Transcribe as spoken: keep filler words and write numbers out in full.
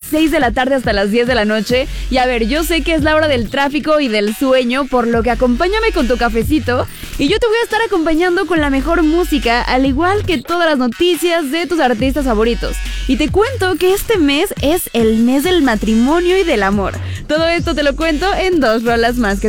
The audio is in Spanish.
seis de la tarde hasta las diez de la noche. Y a ver, yo sé que es la hora del tráfico y del sueño, por lo que acompáñame con tu cafecito y yo te voy a estar acompañando con la mejor música, al igual que todas las noticias de tus artistas favoritos. Y te cuento que este mes es el mes del matrimonio y del amor. Todo esto te lo cuento en dos rolas más que